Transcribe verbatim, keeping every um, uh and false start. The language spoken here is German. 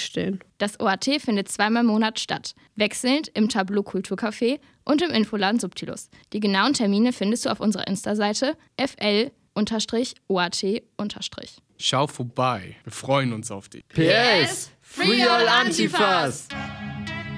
stehen. Das O A T findet zweimal im Monat statt, wechselnd im Tableau Kulturcafé und im Infoladen Subtilus. Die genauen Termine findest du auf unserer Insta-Seite F L O A T. Schau vorbei, wir freuen uns auf dich. P S Free all Antifas!